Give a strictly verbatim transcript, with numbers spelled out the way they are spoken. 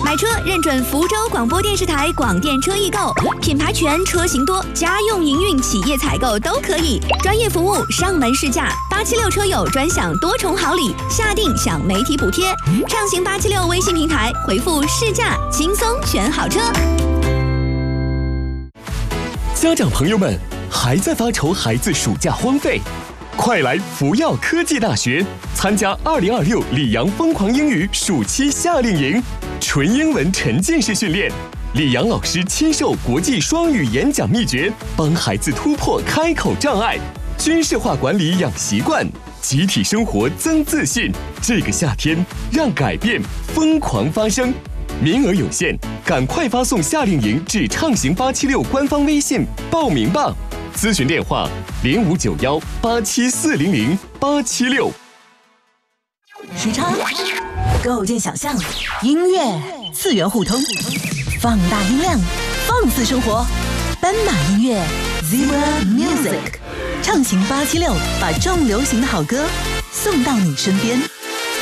买车认准福州广播电视台广电车易购，品牌全，车型多，家用营运、企业采购都可以，专业服务，上门试驾，八七六车友专享多重好礼，下定享媒体补贴。畅行八七六微信平台回复试驾，轻松选好车。 家长朋友们，还在发愁孩子暑假荒废？快来福耀科技大学参加二零二六里昂疯狂英语暑期夏令营，纯英文沉浸式训练，李阳老师亲授国际双语演讲秘诀，帮孩子突破开口障碍，军事化管理养习惯，集体生活增自信。这个夏天，让改变疯狂发生。名额有限，赶快发送夏令营至畅行八七六官方微信报名吧。咨询电话零五九幺八七四零零八七六。 时差，构建想象，音乐次元互通，放大音量，放肆生活。斑马音乐 Zebra Music， 畅行八七六，把重流行的好歌送到你身边。